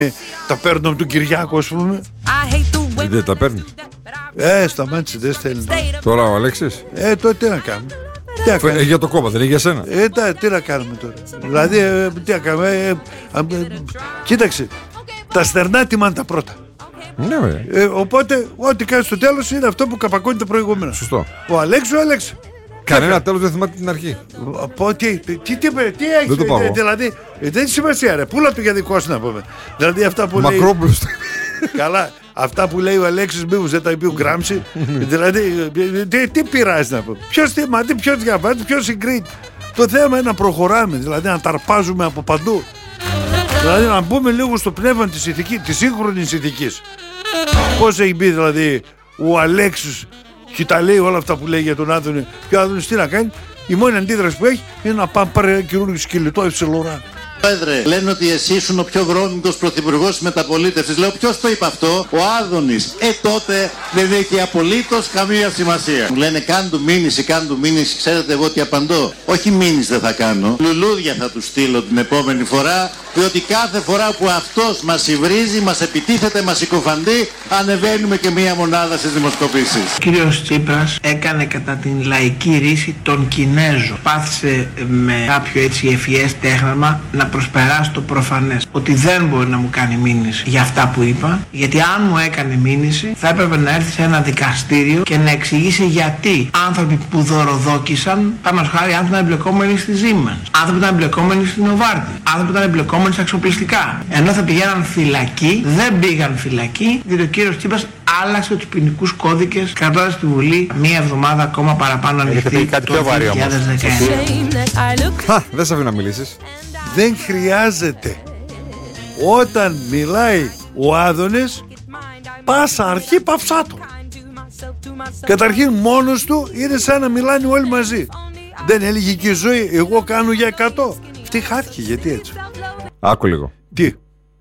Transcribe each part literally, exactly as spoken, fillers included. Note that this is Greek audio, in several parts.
τα παίρνω από τον Κυριάκο, ας πούμε. Δεν τα παίρνει. Ε, σταμάτησε, δεν στέλνει. Τώρα ο Αλέξης. Ε, τότε τι να κάνουμε. Τι να κάνουμε. Ε, για το κόμμα, δεν είναι για σένα. Ε, τα, τι να κάνουμε τώρα. Δηλαδή, ε, τι να κάνουμε. Ε, ε, ε, κοίταξε. Τα στερνά τιμάνε τα πρώτα. Ναι, ε, οπότε, ό,τι κάνει στο τέλος είναι αυτό που καπακώνει το προηγούμενο. Σωστό. Ο Αλέξης, ο Αλέξης. Κανένα τέλος δεν θυμάται την αρχή. Από τι, τι, τι, τι, τι έχει. Δεν το πάω. Δηλαδή, δεν έχει σημασία, ρε. Πούλα το για δικό σου να πούμε. Δηλαδή, αυτά που λέει. Μακρόπουλος. Καλά, αυτά που λέει ο Αλέξης, μήπως δεν τα είπε ο Γκράμψη. Δηλαδή, τι, τι πειράζει να πούμε. Ποιος θυμάται, ποιος διαβάζει, ποιος συγκρίνει. Το θέμα είναι να προχωράμε, δηλαδή να ταρπάζουμε από παντού. Δηλαδή να μπούμε λίγο στο πνεύμα της ηθικής, της σύγχρονης ηθικής. Πώς έχει μπει δηλαδή ο Αλέξης και τα λέει όλα αυτά που λέει για τον Άδωνη, και ο Άδωνης τι να κάνει. Η μόνη αντίδραση που έχει είναι να πάμε πάρει ένα καινούργιο σκυλετό ευσελορά. Πρόεδρε, λένε ότι εσύ ήσουν ο πιο βρώμικος πρωθυπουργός της μεταπολίτευσης. Λέω, ποιος το είπε αυτό? Ο Άδωνης. Ε, τότε δεν έχει απολύτως καμία σημασία. Μου λένε, κάν του μήνυση, κάν του μήνυση. Ξέρετε εγώ τι απαντώ? Όχι μήνυση δεν θα κάνω. Λουλούδια θα του στείλω την επόμενη φορά. Διότι κάθε φορά που αυτός μας υβρίζει, μας επιτίθεται, μας συκοφαντεί, ανεβαίνουμε και μία μονάδα στις δημοσκοπήσεις. Ο κύριος Τσίπρας έκανε κατά την λαϊκή ρίση τον Κινέζο. Πάθησε με κάποιο έτσι ευφυές τέχνασμα να προσπεράσει το προφανές. Ότι δεν μπορεί να μου κάνει μήνυση για αυτά που είπα. Γιατί αν μου έκανε μήνυση θα έπρεπε να έρθει σε ένα δικαστήριο και να εξηγήσει γιατί άνθρωποι που δωροδόκησαν, πάμε χάρη άνθρωποι ήταν εμπλεκόμενοι στη Siemens, άνθρωποι ήταν εμπλεκόμενοι στην Novartis, άνθρωποι ήταν εμπλεκόμενοι στα εξοπλιστικά. Ενώ θα πηγαίναν φυλακή, δεν πήγαν φυλακή, διότι ο κύριος Τσίπρας άλλαξε τους ποινικούς κώδικες, κρατώντας τη Βουλή μία εβδομάδα ακόμα παραπάνω ανοιχτή το δύο χιλιάδες δεκαεννιά. Δεν σε αφήνω να μιλήσεις. Δεν χρειάζεται. Όταν μιλάει ο Άδωνης, πάσα αρχή παυσάτο. Καταρχήν μόνος του είναι σαν να μιλάνε όλοι μαζί. Δεν έλεγε και η ζωή, εγώ κάνω για εκατό. Αυτή χάθηκε, γιατί έτσι? Άκου λίγο. Τι?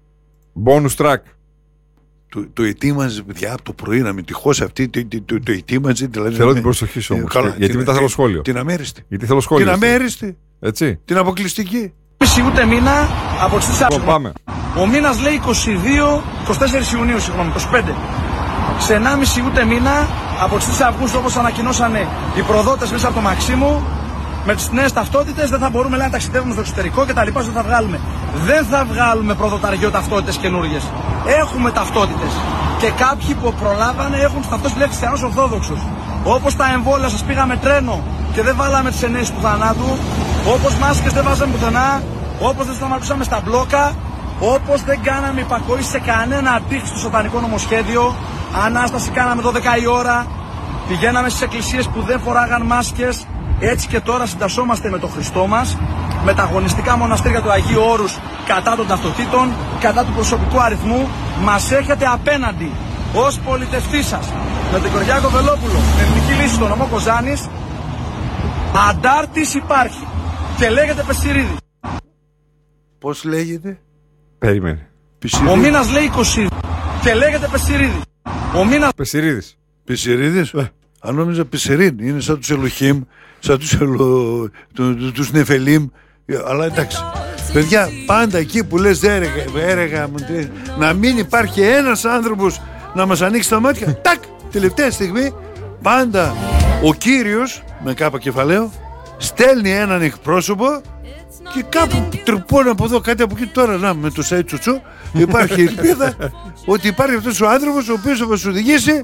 Bonus track. Το, το ετοίμαζε, παιδιά, από το πρωί να μην τυχώσει αυτή. Το, το, το, το ετοίμαζε. Δηλαδή, θέλω την προσοχή σου όμως. Γιατί την, μετά θέλω σχόλιο. Την αμέριστη. Γιατί θέλω σχόλιο. Την αμέριστη. Έτσι. Την αποκλειστική. Ούτε μήνα από τις τέσσερις. Πάμε. Ο μήνας λέει είκοσι δύο, είκοσι τέσσερα Ιουνίου, συγγνώμη, είκοσι πέντε. Σε ενάμιση ούτε μήνα από τις τρεις Αυγούστου, όπως ανακοινώσανε οι προδότες μέσα από το Μαξίμου, με τις νέες ταυτότητες δεν θα μπορούμε να ταξιδεύουμε στο εξωτερικό και τα λοιπά, δεν θα βγάλουμε. Δεν θα βγάλουμε προδοταριό ταυτότητες καινούργιες. Έχουμε ταυτότητες. Και κάποιοι που προλάβανε έχουν ταυτότητες λέει χριστιανούς Ορθόδοξους. Όπως τα εμβόλια σας πήγαμε τρένο και δεν βάλαμε τις εννέες του θανάτου. Όπως μάσκες δεν βάζαμε πουθενά. Όπως δεν σταματούσαμε στα μπλόκα. Όπως δεν κάναμε υπακοή σε κανένα αντίχη στο σατανικό νομοσχέδιο. Ανάσταση κάναμε δώδεκα η ώρα. Πηγαίναμε στις εκκλησίες που δεν φοράγαν μάσκες. Έτσι και τώρα συντασσόμαστε με τον Χριστό μας, με τα αγωνιστικά μοναστήρια του Αγίου Όρους κατά των ταυτοτήτων, κατά του προσωπικού αριθμού. Μας έχετε απέναντι ως πολιτευτή σας, με τον Κυριάκο Βελόπουλο, με εθνική λύση στον νομό Κοζάνης. Αντάρτης υπάρχει και λέγεται Πεσσυρίδης. Πώς λέγεται? Περίμενε. Ο μήνας λέει είκοσι και λέγεται Πεσσυρίδης. Ο μήνας... Πεσσυρίδης. Πεσσυρίδης. Ε, αν νόμιζα Πεσσυρίν, είναι σαν τους Ελοχήμ, σαν τους, ελο... του, τους Νεφελίμ. Αλλά εντάξει. Παιδιά, πάντα εκεί που λες έρεγα, έρεγα, να μην υπάρχει ένας άνθρωπος να μας ανοίξει τα μάτια. Τάκ! Τελευταία στιγμή πάντα ο Κύριος με κάπα κεφαλαίο στέλνει έναν εκπρόσωπο και κάπου τρυπώνει από εδώ κάτι από εκεί. Τώρα να με το Σαΐ Τσουτσού υπάρχει ελπίδα ότι υπάρχει αυτός ο άνθρωπος ο οποίος θα μας οδηγήσει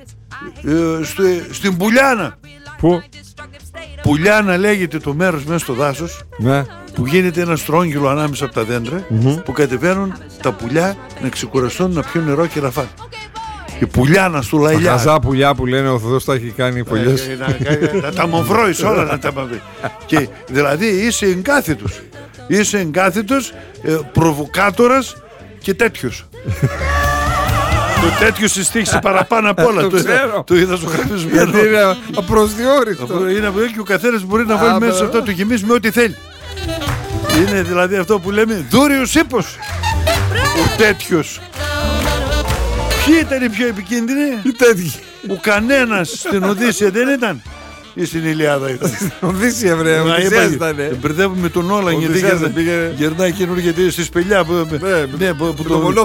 ε, στη, στην Πουλιάνα. Πού? Πουλιάνα λέγεται το μέρος μέσα στο δάσος, ναι, που γίνεται ένα στρόγγυλο ανάμεσα από τα δέντρα, mm-hmm. που κατεβαίνουν τα πουλιά να ξεκουραστούν, να πιούν νερό και να φάνε. Η Πουλιάνα στο Λαϊλιά. Τα χαζά πουλιά που λένε ο Θοδός τα έχει κάνει πολλές. Ε, να, να τα μοβρώεις όλα να τα μαβεί. Και δηλαδή είσαι εγκάθετος. Είσαι εγκάθετος, ε, προβοκάτορας και τέτοιος. Το τέτοιο συστήχησε παραπάνω απ' όλα. Το ξέρω. Το είδα στο γραφισμένο. Γιατί είναι απροσδιόριστο. Είναι από εκεί και ο καθένας μπορεί να βάλει μέσα σε αυτό το γεμίσει με ό,τι θέλει. Είναι δηλαδή αυτό που λέμε δούριος ύπος. Ο τέτοιος. Ποιοι ήταν οι πιο επικίνδυνοι? Οι τέτοιοι. Ο κανένας στην Οδύσσεια δεν ήταν. ή στην Ηλιάδα ήταν? Οδύσσια, βρε. Οδύσσια ήταν. Μπερδεύουμε τον Όλαν γιατί γερνάει καινούργια στη σπηλιά που το